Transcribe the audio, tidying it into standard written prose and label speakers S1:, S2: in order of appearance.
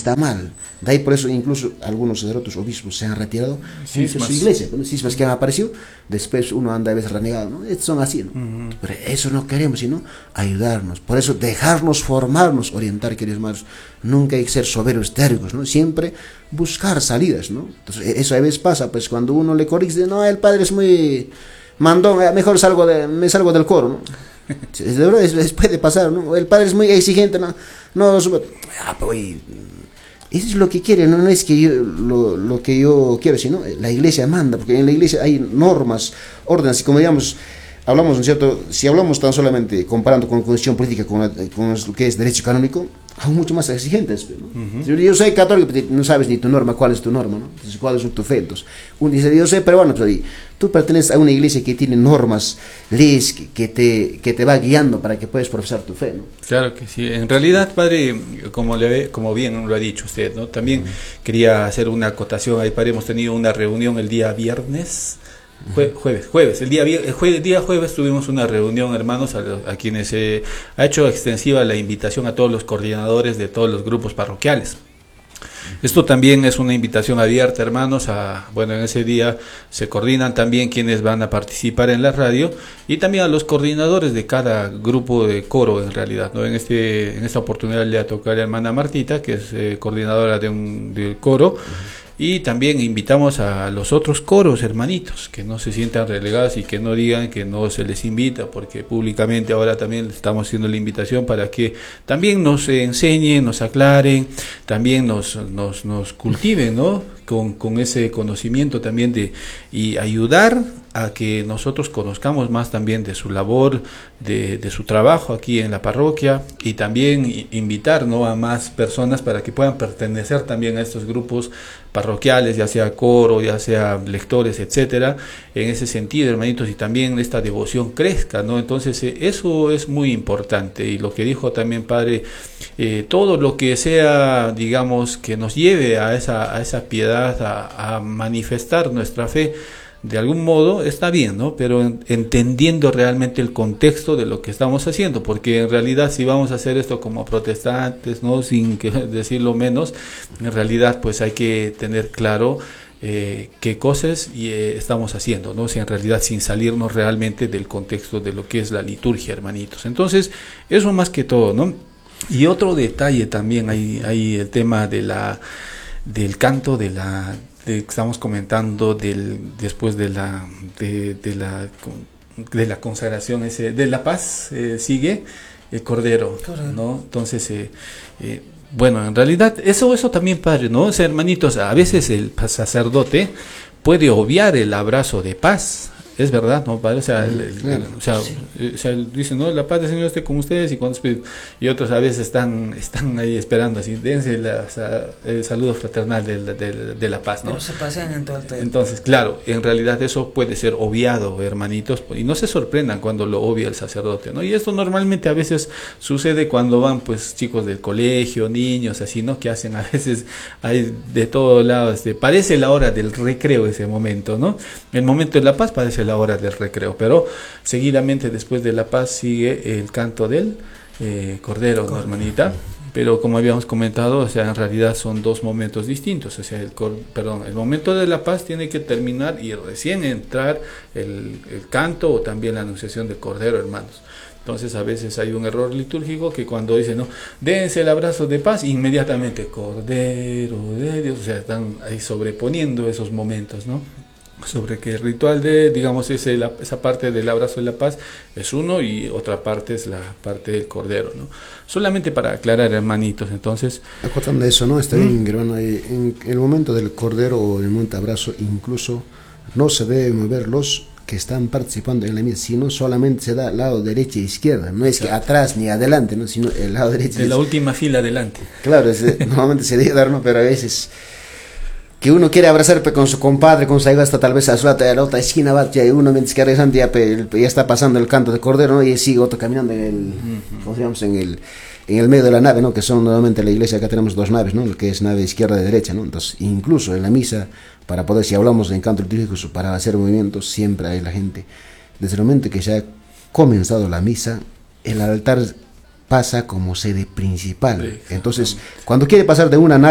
S1: está mal. De ahí por eso incluso algunos sacerdotes obispos se han retirado de su iglesia, ¿no? Cismas que han aparecido, después uno anda a veces renegado, ¿no? Estos son así, ¿no? Pero eso no queremos, sino ayudarnos. Por eso dejarnos formarnos, orientar, queridos hermanos. Nunca hay que ser soberbios, tercos, ¿no? Siempre buscar salidas, ¿no? Entonces eso a veces pasa, pues cuando uno le corrige, dice, no, el padre es muy mandón, mejor me salgo del coro, ¿no? De verdad, puede pasar, ¿no? El padre es muy exigente, ¿no? No, pues, eso es lo que quiere, no es que lo que yo quiero, sino la iglesia manda, porque en la iglesia hay normas, órdenes, y como digamos, hablamos, ¿no es cierto? Si hablamos tan solamente comparando con la constitución política, con lo que es derecho canónico, aún mucho más exigentes, ¿no? Yo soy católico, pero no sabes ni tu norma, cuál es tu norma, ¿no? Entonces, ¿cuál es tu fe? Entonces, uno dice, yo soy peruano, pues, tú perteneces a una iglesia que tiene normas, leyes, que te va guiando para que puedas profesar tu fe, ¿no?
S2: Claro que sí. En realidad, padre, como bien lo ha dicho usted, ¿no? También quería hacer una acotación. Ahí, padre, hemos tenido una reunión el día viernes. Jueves. El día jueves tuvimos una reunión, hermanos, a quienes ha hecho extensiva la invitación a todos los coordinadores de todos los grupos parroquiales. Esto también es una invitación abierta, hermanos, bueno, en ese día se coordinan también quienes van a participar en la radio y también a los coordinadores de cada grupo de coro, en realidad, ¿no? En esta oportunidad le va a tocar a la hermana Martita, que es coordinadora del coro. Y también invitamos a los otros coros, hermanitos, que no se sientan relegados y que no digan que no se les invita, porque públicamente ahora también estamos haciendo la invitación para que también nos enseñen, nos aclaren, también nos cultiven, ¿no? Con ese conocimiento también y ayudar a que nosotros conozcamos más también de su labor, de su trabajo aquí en la parroquia, y también invitar, ¿no?, a más personas para que puedan pertenecer también a estos grupos parroquiales, ya sea coro, ya sea lectores, etcétera, en ese sentido, hermanitos, y también esta devoción crezca, ¿no? Entonces eso es muy importante, y lo que dijo también padre, todo lo que sea, digamos, que nos lleve a esa piedad, a manifestar nuestra fe de algún modo, está bien, ¿no? Pero entendiendo realmente el contexto de lo que estamos haciendo, porque en realidad si vamos a hacer esto como protestantes, ¿no?, sin decirlo menos, en realidad pues hay que tener claro qué cosas estamos haciendo, ¿no? Si en realidad sin salirnos realmente del contexto de lo que es la liturgia, hermanitos. Entonces, eso más que todo, ¿no? Y otro detalle también, hay el tema del canto, estamos comentando después de la consagración de la paz, sigue el Cordero, ¿no? Entonces, bueno, en realidad eso también, padre, ¿no? O sea, hermanitos, a veces el sacerdote puede obviar el abrazo de paz. Es verdad, ¿no, padre? O sea, dicen, no, la paz del Señor esté con ustedes y otros a veces están ahí esperando así, dense el saludo fraternal de la paz, ¿no?
S3: Pero se pasean en todo el tiempo.
S2: Entonces, claro, en realidad eso puede ser obviado, hermanitos, y no se sorprendan cuando lo obvia el sacerdote, ¿no? Y esto normalmente a veces sucede cuando van, pues, chicos del colegio, niños, así, ¿no? Que hacen a veces, hay de todos lados, parece la hora del recreo ese momento, ¿no? El momento de la paz parece la hora del recreo, pero seguidamente después de la paz sigue el canto del Cordero, ¿no, hermanita? Pero como habíamos comentado, o sea, en realidad son dos momentos distintos. O sea, el momento de la paz tiene que terminar y recién entrar el canto o también la anunciación del Cordero, hermanos. Entonces a veces hay un error litúrgico que cuando dicen, no, dense el abrazo de paz, inmediatamente Cordero de Dios, o sea, están ahí sobreponiendo esos momentos, ¿no? Sobre que el ritual digamos, esa parte del abrazo de la paz es uno y otra parte es la parte del Cordero, ¿no? Solamente para aclarar, hermanitos, entonces...
S1: Acotando eso, ¿no? Está bien, hermano, en el momento del Cordero o en el momento de abrazo, incluso no se deben mover los que están participando en la misa, sino solamente se da lado derecha e izquierda, no es que atrás ni adelante, ¿no? Sino el lado derecho.
S2: De la última fila adelante.
S1: Claro, normalmente se debe dar, ¿no? Pero a veces... que uno quiere abrazar con su compadre, con su amigo, hasta tal vez a la otra esquina, va, ya uno mientras que rezando ya está pasando el canto de Cordero, ¿no? Y sigue otro caminando en el medio de la nave, ¿no? Que son normalmente en la iglesia, acá tenemos dos naves, ¿no? Lo que es nave izquierda y derecha, ¿no? Entonces, incluso en la misa, para poder, si hablamos de canto litúrgico, para hacer movimientos, siempre hay la gente, desde el momento que ya ha comenzado la misa, el altar pasa como sede principal. Entonces, cuando quiere pasar de una nave